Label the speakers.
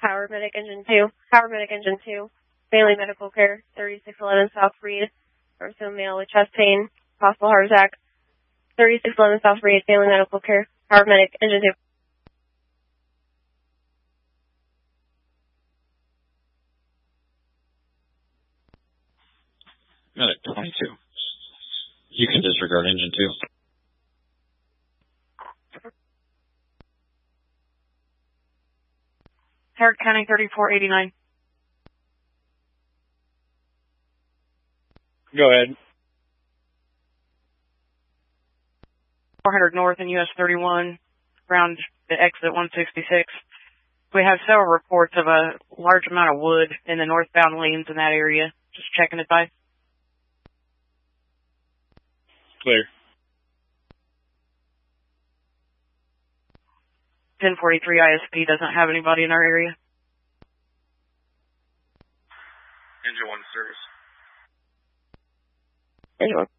Speaker 1: Howard Medic Engine 2. Howard Medic Engine 2. Family medical care. 3611 South Reed. Person male with chest pain. Possible heart attack. 3611 South Reed. Family medical care. Howard Medic Engine 2.
Speaker 2: Medic 22. You can disregard engine 2.
Speaker 3: Howard County 3489.
Speaker 4: Go ahead.
Speaker 3: 400 north in US 31, around the exit 166. We have several reports of a large amount of wood in the northbound lanes in that area. Just checking advice.
Speaker 4: Clear.
Speaker 3: 1043 ISP doesn't have anybody in our area.
Speaker 5: Engine 1 service.
Speaker 1: Engine 1.